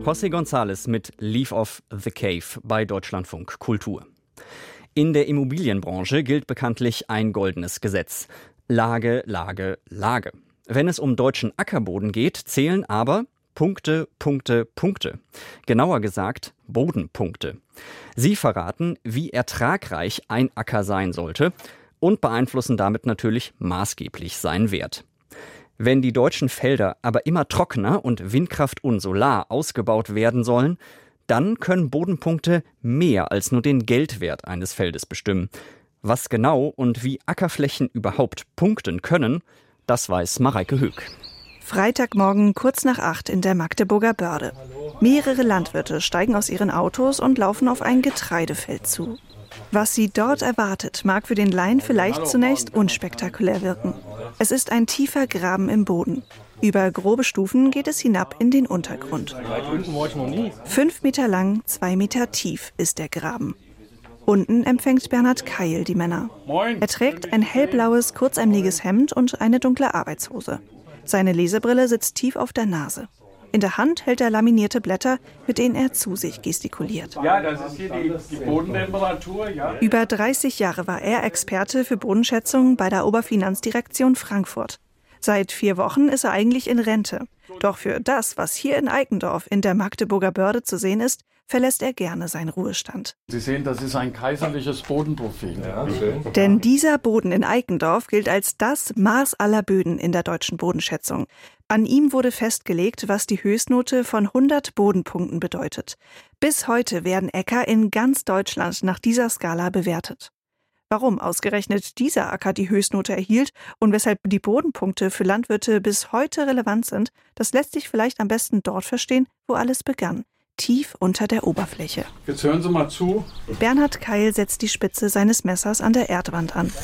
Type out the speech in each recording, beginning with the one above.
José González mit Leave of the Cave bei Deutschlandfunk Kultur. In der Immobilienbranche gilt bekanntlich ein goldenes Gesetz. Lage, Lage, Lage. Wenn es um deutschen Ackerboden geht, zählen aber Punkte, Punkte, Punkte. Genauer gesagt Bodenpunkte. Sie verraten, wie ertragreich ein Acker sein sollte und beeinflussen damit natürlich maßgeblich seinen Wert. Wenn die deutschen Felder aber immer trockener und Windkraft und Solar ausgebaut werden sollen, dann können Bodenpunkte mehr als nur den Geldwert eines Feldes bestimmen. Was genau und wie Ackerflächen überhaupt punkten können, das weiß Mareike Höck. Freitagmorgen kurz nach 8 in der Magdeburger Börde. Mehrere Landwirte steigen aus ihren Autos und laufen auf ein Getreidefeld zu. Was sie dort erwartet, mag für den Laien vielleicht zunächst unspektakulär wirken. Es ist ein tiefer Graben im Boden. Über grobe Stufen geht es hinab in den Untergrund. 5 Meter lang, 2 Meter tief ist der Graben. Unten empfängt Bernhard Keil die Männer. Er trägt ein hellblaues, kurzärmeliges Hemd und eine dunkle Arbeitshose. Seine Lesebrille sitzt tief auf der Nase. In der Hand hält er laminierte Blätter, mit denen er zu sich gestikuliert. Ja, das ist hier die Bodentemperatur. Ja. Über 30 Jahre war er Experte für Bodenschätzung bei der Oberfinanzdirektion Frankfurt. Seit 4 Wochen ist er eigentlich in Rente. Doch für das, was hier in Eikendorf in der Magdeburger Börde zu sehen ist, verlässt er gerne seinen Ruhestand. Sie sehen, das ist ein kaiserliches Bodenprofil. Ja. Denn dieser Boden in Eikendorf gilt als das Maß aller Böden in der deutschen Bodenschätzung. An ihm wurde festgelegt, was die Höchstnote von 100 Bodenpunkten bedeutet. Bis heute werden Äcker in ganz Deutschland nach dieser Skala bewertet. Warum ausgerechnet dieser Acker die Höchstnote erhielt und weshalb die Bodenpunkte für Landwirte bis heute relevant sind, das lässt sich vielleicht am besten dort verstehen, wo alles begann. Tief unter der Oberfläche. Jetzt hören Sie mal zu. Bernhard Keil setzt die Spitze seines Messers an der Erdwand an.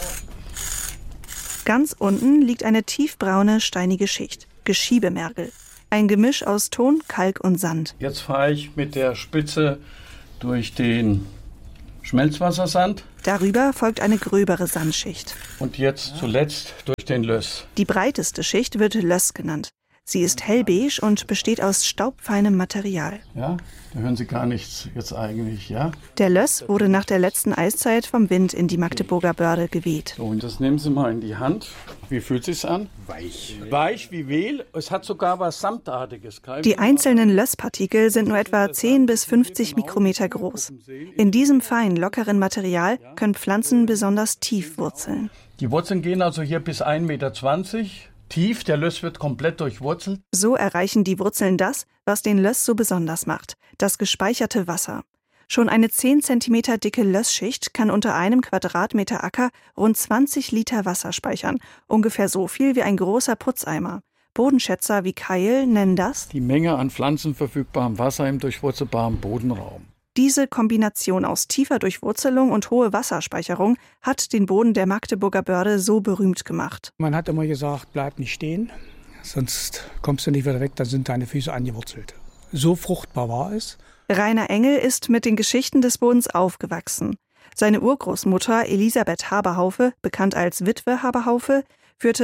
Ganz unten liegt eine tiefbraune, steinige Schicht, Geschiebemergel. Ein Gemisch aus Ton, Kalk und Sand. Jetzt fahre ich mit der Spitze durch den Schmelzwassersand. Darüber folgt eine gröbere Sandschicht. Und jetzt zuletzt durch den Löss. Die breiteste Schicht wird Löss genannt. Sie ist hellbeige und besteht aus staubfeinem Material. Ja, da hören Sie gar nichts jetzt eigentlich, ja? Der Löss wurde nach der letzten Eiszeit vom Wind in die Magdeburger Börde geweht. So, und das nehmen Sie mal in die Hand. Wie fühlt es sich an? Weich. Weich wie Mehl. Es hat sogar was Samtartiges. Die einzelnen Lösspartikel sind nur etwa 10 bis 50 Mikrometer groß. In diesem feinen, lockeren Material können Pflanzen besonders tief wurzeln. Die Wurzeln gehen also hier bis 1,20 Meter tief. Der Löss wird komplett durchwurzelt. So erreichen die Wurzeln das, was den Löss so besonders macht, das gespeicherte Wasser. Schon eine 10 cm dicke Lössschicht kann unter einem Quadratmeter Acker rund 20 Liter Wasser speichern, ungefähr so viel wie ein großer Putzeimer. Bodenschätzer wie Keil nennen das die Menge an pflanzenverfügbarem Wasser im durchwurzelbaren Bodenraum. Diese Kombination aus tiefer Durchwurzelung und hohe Wasserspeicherung hat den Boden der Magdeburger Börde so berühmt gemacht. Man hat immer gesagt, bleib nicht stehen, sonst kommst du nicht wieder weg, dann sind deine Füße angewurzelt. So fruchtbar war es. Rainer Engel ist mit den Geschichten des Bodens aufgewachsen. Seine Urgroßmutter Elisabeth Haberhaufe, bekannt als Witwe Haberhaufe, führte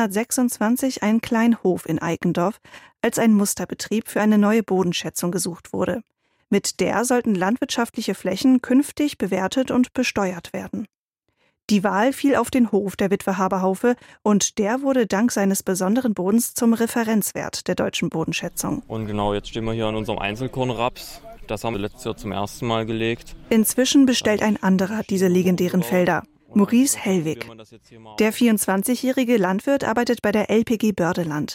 1926 einen kleinen Hof in Eikendorf, als ein Musterbetrieb für eine neue Bodenschätzung gesucht wurde. Mit der sollten landwirtschaftliche Flächen künftig bewertet und besteuert werden. Die Wahl fiel auf den Hof der Witwe Haberhaufe und der wurde dank seines besonderen Bodens zum Referenzwert der deutschen Bodenschätzung. Und genau, jetzt stehen wir hier an unserem Einzelkornraps. Das haben wir letztes Jahr zum ersten Mal gelegt. Inzwischen bestellt ein anderer diese legendären Felder, Maurice Hellwig. Der 24-jährige Landwirt arbeitet bei der LPG Bördeland.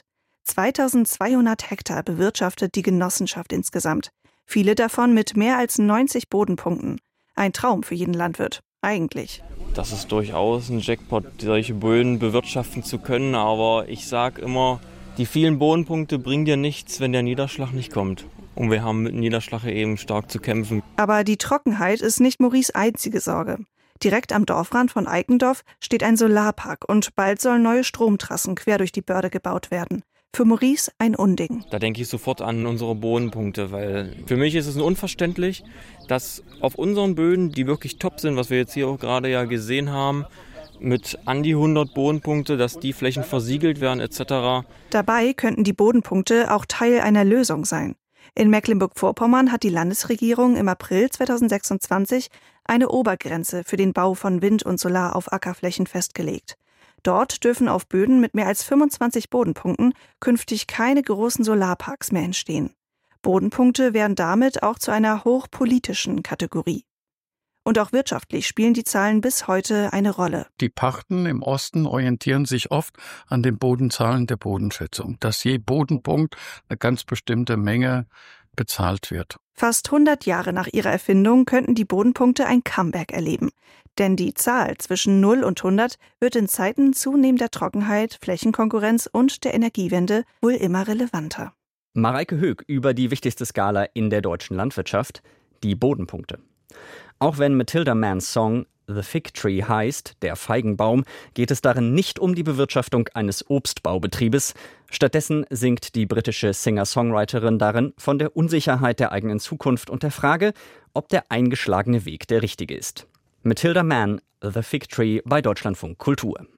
2200 Hektar bewirtschaftet die Genossenschaft insgesamt. Viele davon mit mehr als 90 Bodenpunkten. Ein Traum für jeden Landwirt, eigentlich. Das ist durchaus ein Jackpot, solche Böden bewirtschaften zu können. Aber ich sage immer, die vielen Bodenpunkte bringen dir nichts, wenn der Niederschlag nicht kommt. Und wir haben mit dem Niederschlag eben stark zu kämpfen. Aber die Trockenheit ist nicht Maurice' einzige Sorge. Direkt am Dorfrand von Eikendorf steht ein Solarpark und bald sollen neue Stromtrassen quer durch die Börde gebaut werden. Für Maurice ein Unding. Da denke ich sofort an unsere Bodenpunkte, weil für mich ist es unverständlich, dass auf unseren Böden, die wirklich top sind, was wir jetzt hier auch gerade ja gesehen haben, mit an die 100 Bodenpunkte, dass die Flächen versiegelt werden etc. Dabei könnten die Bodenpunkte auch Teil einer Lösung sein. In Mecklenburg-Vorpommern hat die Landesregierung im April 2026 eine Obergrenze für den Bau von Wind- und Solar auf Ackerflächen festgelegt. Dort dürfen auf Böden mit mehr als 25 Bodenpunkten künftig keine großen Solarparks mehr entstehen. Bodenpunkte werden damit auch zu einer hochpolitischen Kategorie. Und auch wirtschaftlich spielen die Zahlen bis heute eine Rolle. Die Pachten im Osten orientieren sich oft an den Bodenzahlen der Bodenschätzung, dass je Bodenpunkt eine ganz bestimmte Menge bezahlt wird. Fast 100 Jahre nach ihrer Erfindung könnten die Bodenpunkte ein Comeback erleben. Denn die Zahl zwischen 0 und 100 wird in Zeiten zunehmender Trockenheit, Flächenkonkurrenz und der Energiewende wohl immer relevanter. Mareike Höck über die wichtigste Skala in der deutschen Landwirtschaft, die Bodenpunkte. Auch wenn Matilda Manns Song The Fig Tree heißt, der Feigenbaum, geht es darin nicht um die Bewirtschaftung eines Obstbaubetriebes. Stattdessen singt die britische Singer-Songwriterin darin von der Unsicherheit der eigenen Zukunft und der Frage, ob der eingeschlagene Weg der richtige ist. Matilda Mann, The Fig Tree bei Deutschlandfunk Kultur.